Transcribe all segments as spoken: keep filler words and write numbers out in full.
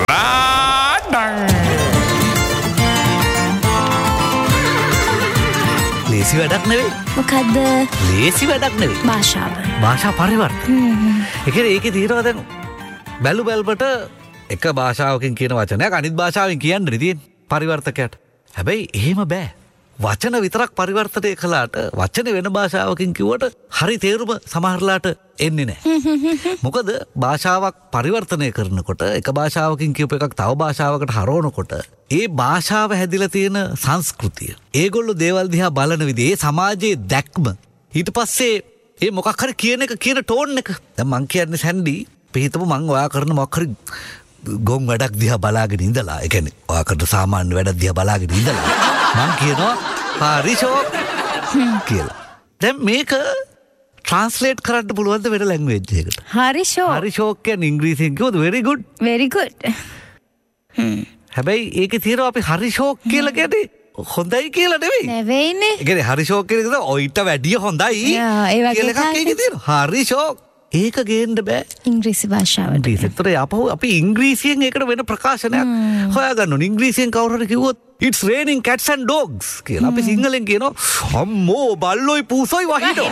ලේසි වැඩක් නෙවෙයි. මොකද්ද? ලේසි වැඩක් නෙවෙයි. භාෂාව. භාෂා පරිවර්තන. ඒ කියන්නේ ඒකේ තියෙනවා දැන් බැලු බැලපට එක භාෂාවකින් කියන වචනයක් අනිත් භාෂාවෙන් කියන්න තියෙන්නේ පරිවර්තකයට. හැබැයි එහෙම බෑ. වචන විතරක් පරිවර්තනය කළාට වචන වෙන භාෂාවකින් කිව්වට හරි තේරුම සමහරලාට එන්නේ නැහැ. මොකද භාෂාවක් පරිවර්තනය කරනකොට එක භාෂාවකින් කියපු එකක් තව භාෂාවකට හරවනකොට ඒ භාෂාව හැදිලා තියෙන සංස්කෘතිය, ඒගොල්ලෝ දේවල් දිහා බලන විදිහ, ඒ සමාජයේ දැක්ම, ඊට පස්සේ ඒ මොකක් හරි කියන එක කියන ටෝන් එක. දැන් මං කියන්නේ සැන්ඩි, පිහිටපු මං ඔයා කරන මොකක් හරි ගොන් වැඩක් දිහා බලාගෙන ඉඳලා, ඒ කියන්නේ ඔයා කරන සාමාන්‍ය වැඩක් දිහා බලාගෙන ඉඳලා මං කියනවා හරි ෂෝක් කියලා. දැන් මේක ට්‍රාන්ස්ලේට් කරන්න පුළුවන්ද වෙන ලැන්ග්වේජ් එකකට? හරි ෂෝක්. හරි ෂෝක් කියන්නේ ඉංග්‍රීසියෙන් කිව්වොත් very good. very good. හැබැයි ඒකේ තියෙනවා අපි හරි ෂෝක් කියලා කියන්නේ හොඳයි කියලා නෙවෙයි. නෙවෙයිනේ. ඒ කියන්නේ හරි ෂෝක් කියන එක ඔයිට වැඩිය හොඳයි කියලා එකක් ඒකේ තියෙනවා. හරි ෂෝක්. ඒක ගේන්න බෑ ඉංග්‍රීසි භාෂාවට. ඒතර අපහු අපි ඉංග්‍රීසියෙන් ඒකට වෙන ප්‍රකාශනයක් හොයාගන්න ඕනේ. ඉංග්‍රීසියෙන් කවුරු හරි කිව්වොත් it's raining cats and dogs කියලා. අපි සිංහලෙන් කියනවා අම්මෝ බල්ලොයි පූසොයි වහිනවා.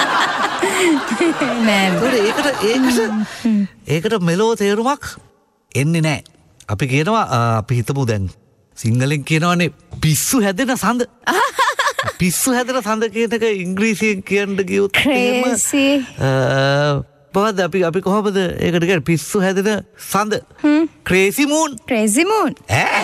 නෑ. ඒකට ඒකට ඒකට මෙලෝ තේරුමක් එන්නේ නෑ. අපි කියනවා අපි හිතමු දැන් සිංහලෙන් කියනවානේ පිස්සු හැදෙන සඳ. පිස්සු හැදෙන සඳ කියන එක ඉංග්‍රීසියෙන් කියන්න ගියොත් crazy. බවද අපි අපි කොහොමද ඒකට කියන්නේ පිස්සු හැදෙන සඳ? crazy moon. crazy moon. ඈ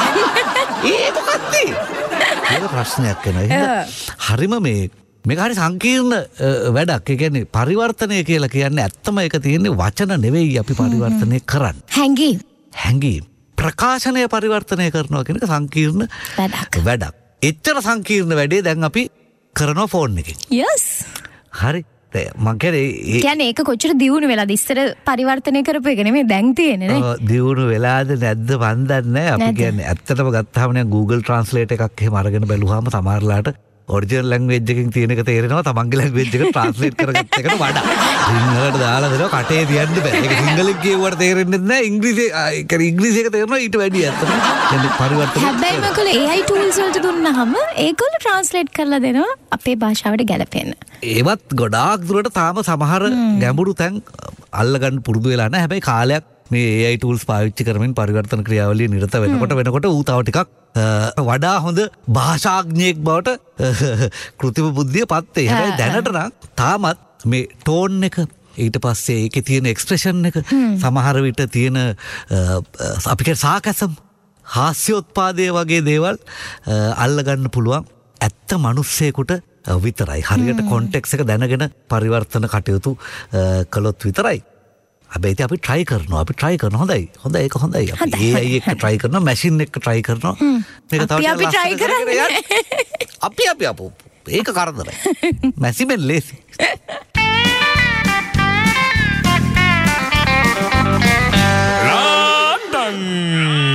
ඒ මොකක්ද? ඒක ප්‍රශ්නයක් වෙනවා. හරිම මේ මේක හරි සංකීර්ණ වැඩක්. ඒ කියන්නේ පරිවර්තනය කියලා කියන්නේ ඇත්තම ඒක තියෙන්නේ වචන නෙවෙයි අපි පරිවර්තනය කරන්නේ. හැංගීම්. හැංගීම්. ප්‍රකාශනය පරිවර්තනය කරනවා කියන එක සංකීර්ණ වැඩක්. වැඩක්. එච්චර සංකීර්ණ වැඩේ දැන් අපි කරනවා ෆෝන් එකෙන්. yes. හරි. මං කියන්නේ ඒ කියන්නේ ඒක කොච්චර දියුණු වෙලාද? ඉස්සර පරිවර්තනය කරපු එක නෙමෙයි දැන් තියෙන්නේ නේ. ඔව් දියුණු වෙලාද නැද්ද මන් දන්නේ නැහැ. අපි කියන්නේ ඇත්තටම ගත්තාම නේ Google Translate එකක් එහෙම අරගෙන බැලුවාම සමහරලාට ඔරිජිනල් ලැන්ග්වේජ් එකකින් තියෙන එක තේරෙනවා තමන්ගේ ලැන්ග්වේජ් එක ට්‍රාන්ස්ලේට් කරගත්ත එකට වඩා. සිංහලට දාලා දෙනවා කටේ තියන්න බෑ. ඒක සිංහලෙන් කියුවට තේරෙන්නේ නැහැ. ඉංග්‍රීසි ඒ කියන්නේ ඉංග්‍රීසි එක තේරෙනවා ඊට වැඩිය ඇත්තටම. කියන්නේ පරිවර්තන. හැබැයි මොකද A I tools වලට දුන්නාම ඒගොල්ලෝ ට්‍රාන්ස්ලේට් කරලා දෙනවා අපේ භාෂාවට ගැලපෙන්න. ඒවත් ගොඩාක් දුරට තාම සමහර ගැඹුරු තැන් අල්ලගන්න පුරුදු වෙලා නැහැ. හැබැයි කාලයක් මේ A I tools පාවිච්චි කරමින් පරිවර්තන ක්‍රියාවලිය නිරත වෙනකොට වෙනකොට ඌ තව ටිකක් වඩා හොඳ භාෂාඥයෙක් බවට කෘතිම බුද්ධිය පත් වෙයි. හැබැයි දැනට නම් තාමත් මේ ටෝන් එක, ඊට පස්සේ ඒකේ තියෙන එක්ස්ප්‍රෙෂන් එක, සමහර විට තියෙන අපි කියන සාකසම්, හාස්‍යෝත්පාදයේ වගේ දේවල් අල්ලගන්න පුළුවන් ඇත්ත මිනිස්සෙකුට විතරයි. හරියට කොන්ටෙක්ස් එක දැනගෙන පරිවර්තන කටයුතු කළොත් විතරයි. හැබැයි ඉතින් අපි try කරනවා අපි try කරනවා හොඳයි හොඳයි ඒක හොඳයි අපි A I එක try කරනවා මැෂින් එක try කරනවා මේක තව අපි try කරන්නේ අපි අපි අපෝ ඒක කරදරයි මැෂින් ලේසි